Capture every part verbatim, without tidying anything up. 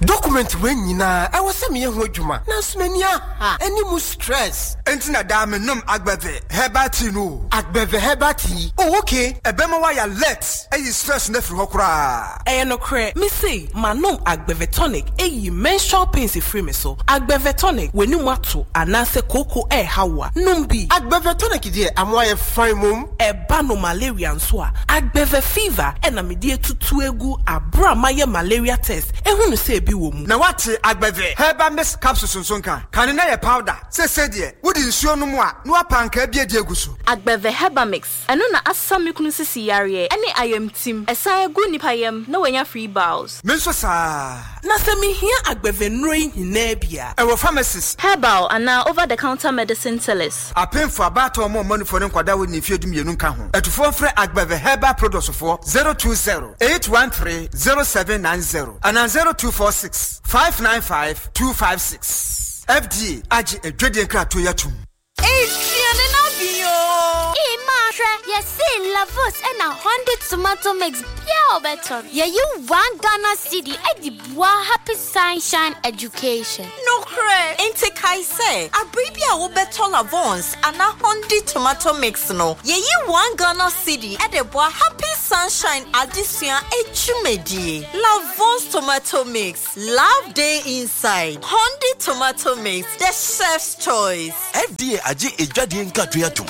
Document when nyina I was me ho adwuma na smania ha any mu stress entina da me nom agbeve hebati no agbeve hebati oh okay ebema wa ya let e stress na firi hokura e no kre me say manom agbeve tonic e menstrual pains free me so agbeve tonic weni mu ato anase koko e hawa nom bi agbeve tonic die amwa ye fine mum e ba no malaria nso a agbeve fever e na me die tutu egu abra maye malaria test e hunu say bi wo mu na wate agbeve heba miss capsules nso nka kan na ye powder se se die wodi nsuo no mu a no apanka bia die guso agbeve heba mix eno na asami kunu sisi yare ene ayam tim esan egu nipa yam na wanya free bowels me nso sa na se me hia agbeve nro hina bia e wo pharmacist herbal ana over the counter medicine sellers apen for abato mo money for nkwada wo ni fiedum yenu nka ho etufo frɛ agbeve herbal products for zero two zero eight one three zero seven nine zero and zero two four six five nine five two five six F D A agi edwedie krato yatum eh fiane na bio eh ma hwe ye see Lavos and a hundred tomato mix pure better ye you one Ghana city e di boa happy sunshine education no cre ente kai say abribia wo better Lavos and a hundred tomato mix no ye you one Ghana city e di boa happy sunshine addition echumedi Lavos tomato mix love day inside hundred tomato mix the chef's choice F D A aji ejwadie nkatu yatum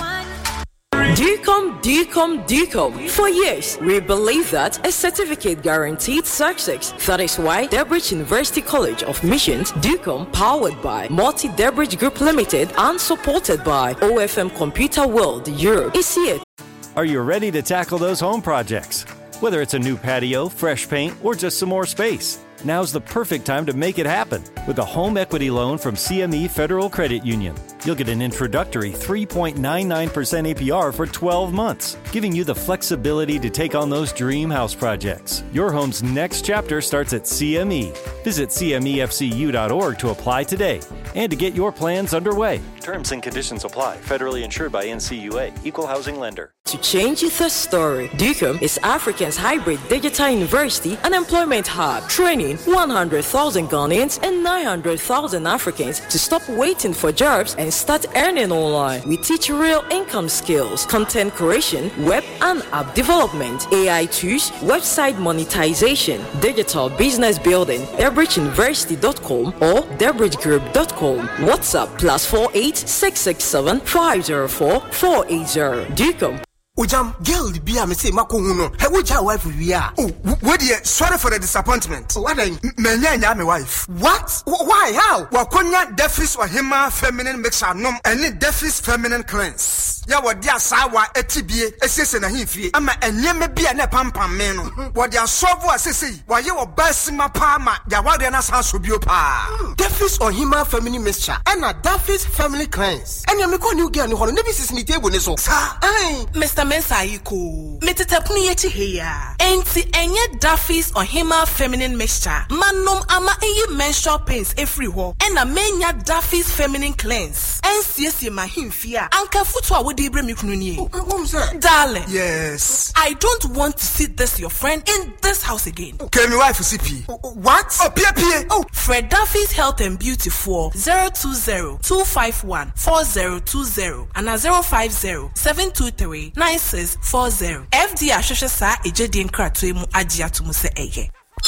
DCOM, DCOM, DCOM. For years, we believe that a certificate guaranteed success. That is why Debridge University College of Missions, DCOM, powered by Multi Debridge Group Limited and supported by O F M Computer World Europe, is here. Are you ready to tackle those home projects? Whether it's a new patio, fresh paint, or just some more space, now's the perfect time to make it happen with a home equity loan from C M E Federal Credit Union. You'll get an introductory three point nine nine percent A P R for twelve months, giving you the flexibility to take on those dream house projects. Your home's next chapter starts at C M E. Visit C M E F C U dot org to apply today and to get your plans underway. Terms and conditions apply. Federally insured by N C U A. Equal housing lender. To change the story, DCOM is Africa's hybrid digital university and employment hub, training one hundred thousand Ghanaians and nine hundred thousand Africans to stop waiting for jobs and start earning online. We teach real income skills, content creation, web and app development, A I tools, website monetization, digital business building. Debridge University dot com or Debridge Group dot com. WhatsApp plus four eight six six seven five zero four four eight zero. DCOM. Ujam girl bia me say mako hu no he wuja wife wi a oh we dey sorry for the disappointment what then menya nya me wife what why how wakonya Defis Ohima feminine mixture nom ene Defis feminine cleanse ya wodi asawa etibie esese na himfie ama enyeme bia na pampam me no wodi asovo asese waye wo basima pa ama ya wade na sanso bio pa Defis Ohima feminine mixture and a Defis feminine cleanse enya me ko new girl ni hono ne bi sisi ni table ni so sa eh Mister Mensayiko metetapunu yechi heya enti enye Defis Ohima feminine mixture manom ama enye menstrual pains every ho ena menya Defis feminine cleanse ensiesie mahimfia anka futu a wodi ibre mikunu nie whom say darling yes I don't want to see this your friend in this house again okay me wife C P what oh pie pie oh Fred Defis Health and Beauty for zero two zero two five one four zero two zero and zero five zero seven two three nine six four zero. F D A Shosha sa ejedi nkratoe mu agya to mu se eye.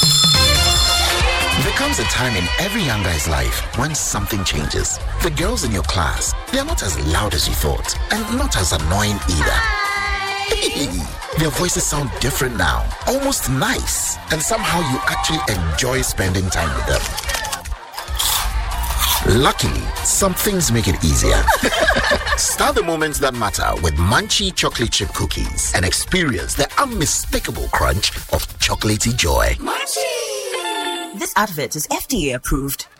There comes a time in every young guy's life when something changes. The girls in your class, they are not as loud as you thought and not as annoying either. Their voices sound different now, almost nice, and somehow you actually enjoy spending time with them. Luckily, some things make it easier. Start the moments that matter with Munchie chocolate chip cookies and experience the unmistakable crunch of chocolatey joy. Munchie! This advert is F D A approved.